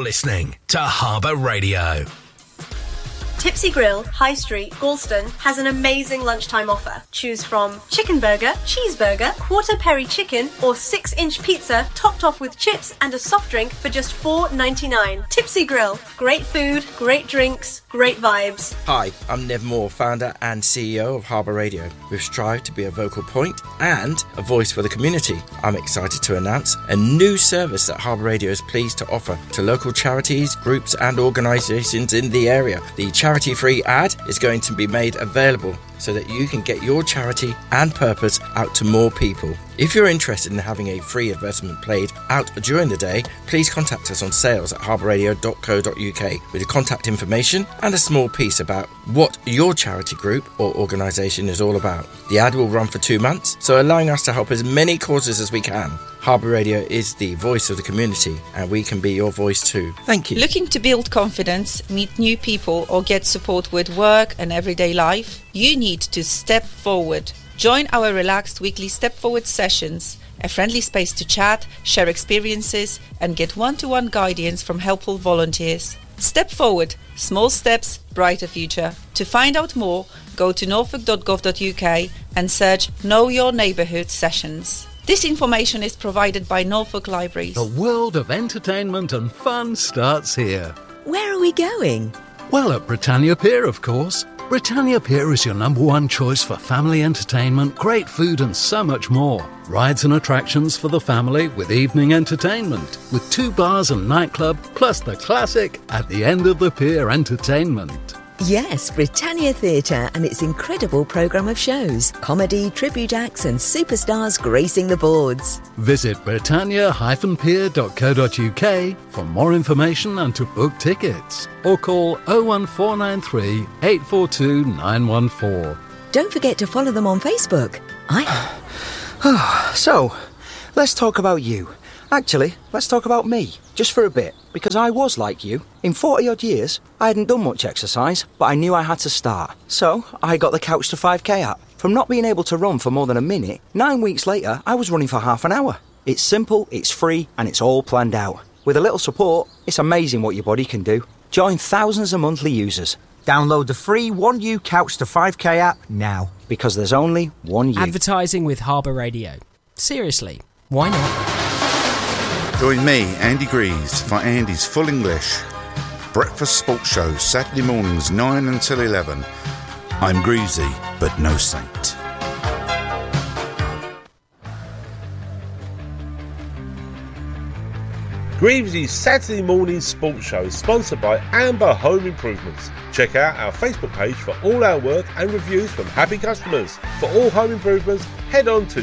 listening to Harbour Radio. Tipsy Grill, High Street, Galston has an amazing lunchtime offer. Choose from chicken burger, cheeseburger, quarter peri chicken or 6-inch pizza topped off with chips and a soft drink for just $4.99. Tipsy Grill, great food, great drinks, great vibes. Hi, I'm Nev Moore, founder and CEO of Harbour Radio. We've strived to be a vocal point and a voice for the community. I'm excited to announce a new service that Harbour Radio is pleased to offer to local charities, groups and organisations in the area. The charity-free ad is going to be made available so that you can get your charity and purpose out to more people. If you're interested in having a free advertisement played out during the day, please contact us on sales@harbourradio.co.uk with your contact information and a small piece about what your charity group or organisation is all about. The ad will run for 2 months, so allowing us to help as many causes as we can. Harbour Radio is the voice of the community, and we can be your voice too. Thank you. Looking to build confidence, meet new people, or get support with work and everyday life? You need to step forward. Join our relaxed weekly Step Forward sessions, a friendly space to chat, share experiences, and get one-to-one guidance from helpful volunteers. Step Forward. Small steps, brighter future. To find out more, go to norfolk.gov.uk and search Know Your Neighbourhood sessions. This information is provided by Norfolk Libraries. The world of entertainment and fun starts here. Where are we going? Well, at Britannia Pier, of course. Britannia Pier is your #1 choice for family entertainment, great food and so much more. Rides and attractions for the family with evening entertainment, with 2 bars and nightclub, plus the classic at the end of the pier entertainment. Yes, Britannia Theatre and its incredible programme of shows, comedy, tribute acts and superstars gracing the boards. Visit britannia-pier.co.uk for more information and to book tickets. Or call 01493 842 914. Don't forget to follow them on Facebook. So, let's talk about you. Actually, let's talk about me, just for a bit, because I was like you. In 40-odd years, I hadn't done much exercise, but I knew I had to start. So, I got the Couch to 5K app. From not being able to run for more than a minute, 9 weeks later, I was running for half an hour. It's simple, it's free, and it's all planned out. With a little support, it's amazing what your body can do. Join thousands of monthly users. Download the free 1U Couch to 5K app now, because there's only one you. Advertising with Harbour Radio. Seriously, why not? Join me, Andy Greaves, for Andy's Full English Breakfast Sports Show, Saturday mornings 9 until 11. I'm Greavesy, but no saint. Greavesy's Saturday morning sports show is sponsored by Amber Home Improvements. Check out our Facebook page for all our work and reviews from happy customers. For all home improvements, head on to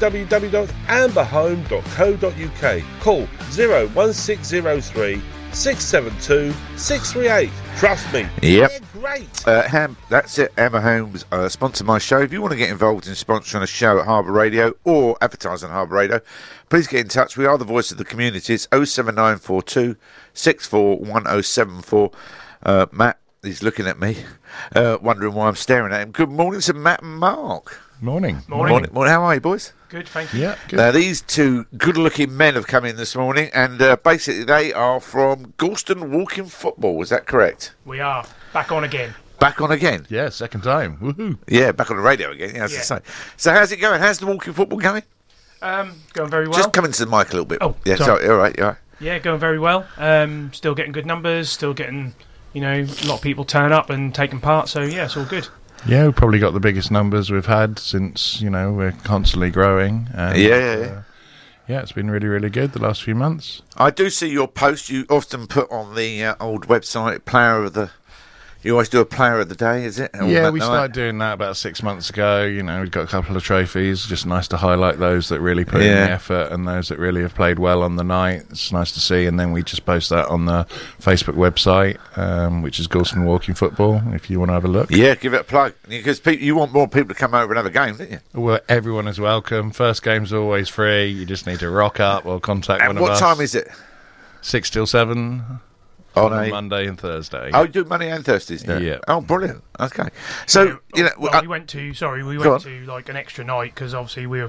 www.amberhome.co.uk. Call 01603 672 638. Trust me, yep. They're great. That's it. Amber Homes sponsor my show. If you want to get involved in sponsoring a show at Harbour Radio or advertise on Harbour Radio, please get in touch. We are the voice of the community. It's 07942 641074. Matt is looking at me, wondering why I'm staring at him. Good morning to Matt and Mark. Morning. Morning. How are you, boys? Good, thank you. Yeah, good. Now, these two good-looking men have come in this morning, and basically they are from Galston Walking Football. Is that correct? We are. Back on again. Back on again? Yeah, second time. Woohoo. Yeah, back on the radio again, as I say. So how's it going? How's the Walking Football going? Going very well. Just come into the mic a little bit. Oh, yeah, sorry. All right. Yeah, going very well. Still getting good numbers, still getting, a lot of people turn up and taking part, so yeah, it's all good. Yeah, we've probably got the biggest numbers we've had since, we're constantly growing. And, yeah, it's been really, really good the last few months. I do see your post you often put on the old website, You always do a player of the day, is it? Yeah, we started doing that about 6 months ago. We've got a couple of trophies. Just nice to highlight those that really put in the effort and those that really have played well on the night. It's nice to see. And then we just post that on the Facebook website, which is Galston Walking Football, if you want to have a look. Yeah, give it a plug. Because you want more people to come over and have a game, don't you? Well, everyone is welcome. First game's always free. You just need to rock up or contact one of us. And what time is it? 6 till 7. On Monday and Thursday. Oh, you do Monday and Thursdays now? Yeah. Oh, brilliant. Okay. So, we went to like an extra night because obviously we were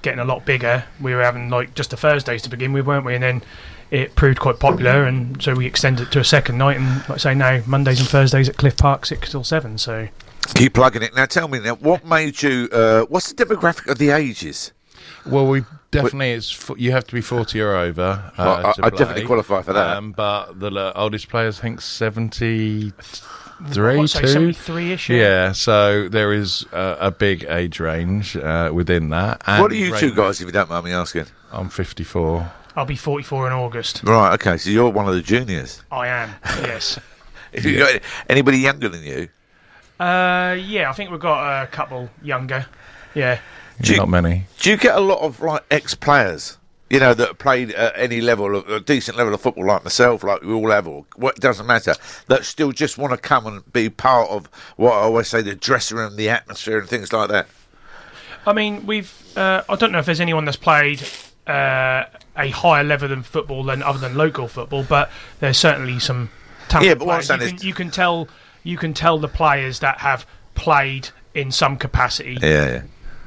getting a lot bigger, we were having like just the Thursdays to begin with, weren't we? And then it proved quite popular, and so we extended it to a second night, and like I say, now Mondays and Thursdays at Cliff Park 6 till 7. So keep plugging it. Now tell me, what made you? What's the demographic of the ages? Well, we definitely you have to be 40 or over. I definitely qualify for that. But the oldest players, I think 73, 73-ish. Yeah, so there is a big age range within that. And what are you two guys, if you don't mind me asking? I'm 54. I'll be 44 in August. Right, okay, so you're one of the juniors. I am, yes. Have you got anybody younger than you? Yeah, I think we've got a couple younger. Yeah. Not many. Do you get a lot of like ex-players, that have played at any level, a decent level of football, like myself, like we all have, or what doesn't matter, that still just want to come and be part of what I always say, the dressing room, the atmosphere, and things like that? I mean, I don't know if there's anyone that's played a higher level than football other than local football, but there's certainly some talented Yeah, but what I'm players. saying is, you can tell the players that have played in some capacity. Yeah.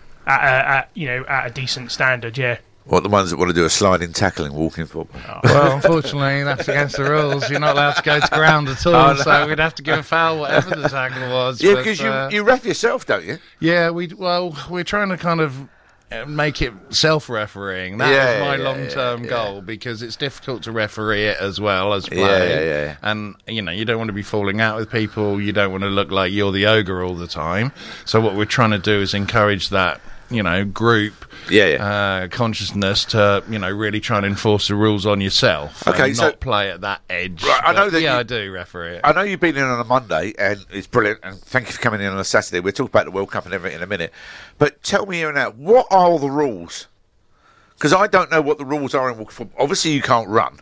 At a decent standard, yeah. What, the ones that want to do a sliding tackle in walking football? Oh. Well, unfortunately, that's against the rules. You're not allowed to go to ground at all, so we'd have to give a foul whatever the tackle was. Yeah, because you ref yourself, don't you? Yeah, we're trying to kind of make it self-refereeing. That was my long-term goal, because it's difficult to referee it as well as play. Yeah. And, you don't want to be falling out with people. You don't want to look like you're the ogre all the time. So what we're trying to do is encourage that, group consciousness to, really try and enforce the rules on yourself. Okay, and not play at that edge. Right, I know that. I do referee it. I know you've been in on a Monday, and it's brilliant. And thank you for coming in on a Saturday. We'll talk about the World Cup and everything in a minute. But tell me here and now, what are the rules? Because I don't know what the rules are in football. Obviously, you can't run.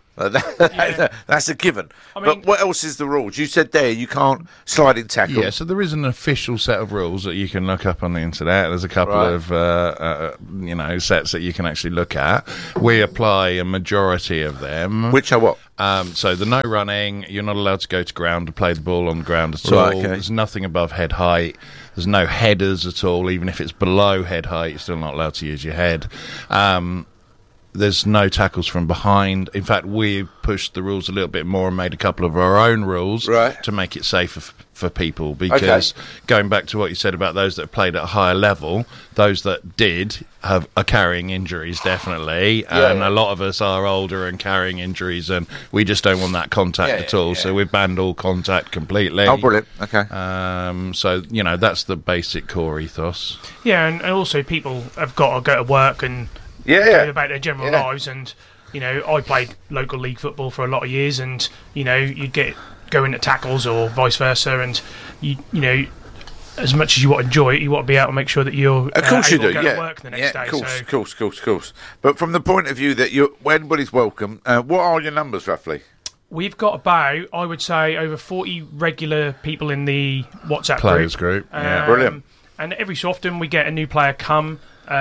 That's a given. But what else is the rules? You said there you can't slide in tackle. Yeah, so there is an official set of rules that you can look up on the internet. There's a couple of sets that you can actually look at. We apply a majority of them. Which are what? So the no running, you're not allowed to go to ground to play the ball on the ground at all. Okay. There's nothing above head height. There's no headers at all. Even if it's below head height, you're still not allowed to use your head. There's no tackles from behind. In fact, we pushed the rules a little bit more and made a couple of our own rules to make it safer for people. Because going back to what you said about those that have played at a higher level, those that are carrying injuries, definitely. And a lot of us are older and carrying injuries, and we just don't want that contact at all. So we've banned all contact completely. Oh, brilliant. Okay. So, that's the basic core ethos. Yeah, and also people have got to go to work and go about their general lives, and I played local league football for a lot of years, and you'd go into tackles or vice versa, and you as much as you want to enjoy it, you want to be able to make sure that you're of course able you do, to go to work the next day. Of course. But from the point of view that everybody's welcome, what are your numbers roughly? We've got about, I would say, over 40 regular people in the WhatsApp players group. Brilliant. And every so often we get a new player come.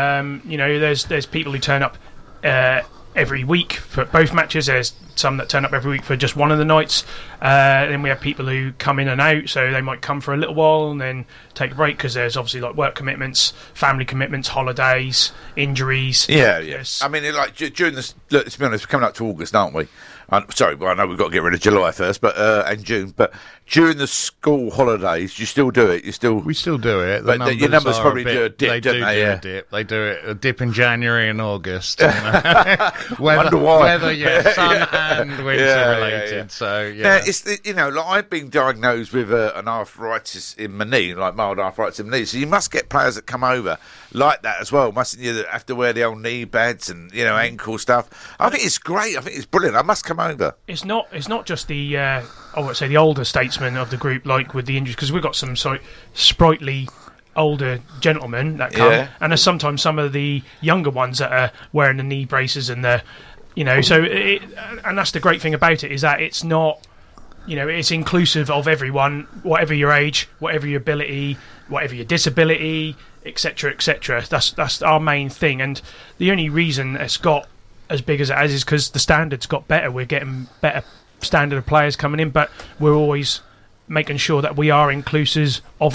There's people who turn up every week for both matches. There's some that turn up every week for just one of the nights. Then we have people who come in and out, so they might come for a little while and then take a break, because there's obviously like work commitments, family commitments, holidays, injuries. Yes. I mean, during this, look, let's be honest, we're coming up to August, aren't we? Sorry, I know we've got to get rid of July first, and June. But during the school holidays, you still do it. We still do it. But your numbers probably do a dip, don't they? A dip. They do a dip in January and August. Wonder why? Weather, sun and winter related. So it's I've been diagnosed with an arthritis in my knee, like mild arthritis in my knee. So you must get players that come over like that as well, mustn't you? That have to wear the old knee pads and ankle stuff. I think it's great. I think it's brilliant. I must come over. It's not just the I would say the older statesmen of the group, like with the injuries, because we've got some sprightly older gentlemen that come, and there's sometimes some of the younger ones that are wearing the knee braces and the and that's the great thing about it, is that it's not, it's inclusive of everyone, whatever your age, whatever your ability, whatever your disability, etc. That's our main thing, and the only reason it's got as big as it has is because the standards got better. We're getting better standard of players coming in, but we're always making sure that we are inclusive of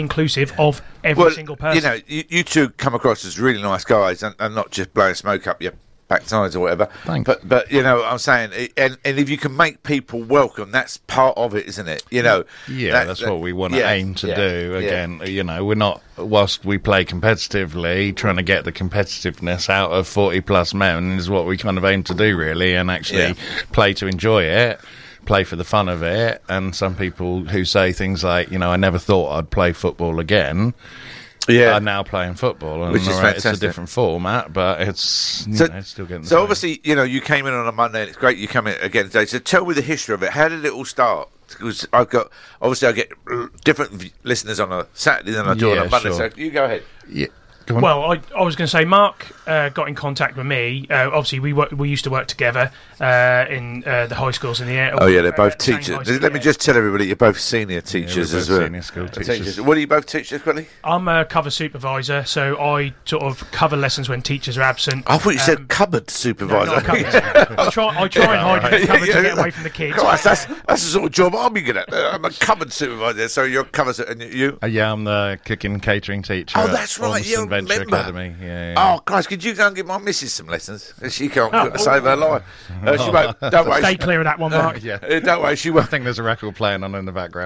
every single person. You know, you two come across as really nice guys, and not just blowing smoke up your backsides or whatever. Thanks. But you know what I'm saying, and if you can make people welcome, that's part of it, isn't it? You know. Yeah, that's what we want to aim to do. Again, you know, we're not, whilst we play competitively, trying to get the competitiveness out of 40-plus men is what we kind of aim to do, really, and actually play to enjoy it. Play for the fun of it. And some people who say things like, you know, I never thought I'd play football again, are now playing football, and which is fantastic. It's a different format, but it's, you know, it's still getting the so same. obviously, you know, you came in on a Monday, and it's great you come in again today. So tell me the history of it. How did it all start? Because I get different listeners on a Saturday than I do on a Monday. Sure. So you go ahead. Yeah. Well, I was going to say, Mark got in contact with me. Obviously, we used to work together in the high schools in the area. Oh, yeah, they're both teachers. Let me just tell everybody, you're both senior teachers as well. Senior school teachers. What do you both teach, quickly? I'm a cover supervisor, so I sort of cover lessons when teachers are absent. I thought you said cupboard supervisor. No, not cupboard. I try and hide in the cupboard to get away from the kids. Christ, that's the sort of job I'll be good at. I'm a cupboard supervisor, so you're cover, and you? Yeah, I'm the cooking and catering teacher. Oh, that's right, you're a Venture member. Academy. Yeah. Oh, Christ, could you go and give my missus some lessons? She can't cook to save her life. She won't. Don't worry. Stay clear of that one, Mark. Don't worry, she won't. I think there's a record playing on in the background.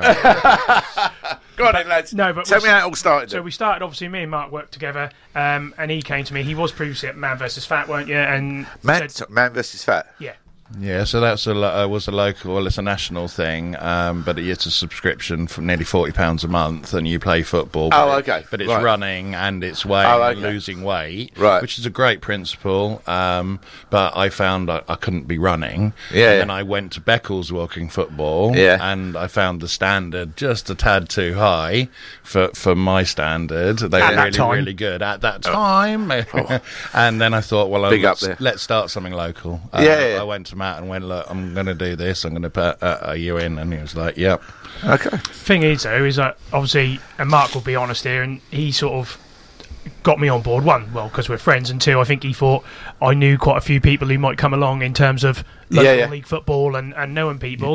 Go on then, lads. No, but tell me how it all started. So we started, obviously, me and Mark worked together, and he came to me. He was previously at Man vs. Fat, weren't you? And Man vs. Fat? Yeah. Yeah, so that's was a local, well, it's a national thing, but it's a subscription for nearly £40 a month, and you play football. Okay. But it's running and it's weighing and losing weight, which is a great principle. But I found I couldn't be running. And I went to Beccles Walking Football, and I found the standard just a tad too high for my standard. They were really good at that time. And then I thought, well, let's start something local. I went to Matt and went, look, I'm going to do this, I'm going to put you in, and he was like, yep. Okay. Thing is, though, is that obviously, and Mark will be honest here, and he sort of got me on board. One, well, because we're friends, and two, I think he thought I knew quite a few people who might come along in terms of local league football and knowing people.